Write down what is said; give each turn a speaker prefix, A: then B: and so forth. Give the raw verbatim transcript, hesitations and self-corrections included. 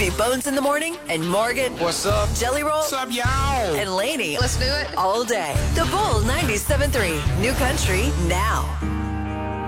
A: Stevie Bones in the morning and Morgan.
B: What's up?
A: Jelly Roll.
B: What's up, y'all?
A: And Lainey.
C: Let's do it.
A: All day. The Bull ninety-seven point three. New country now.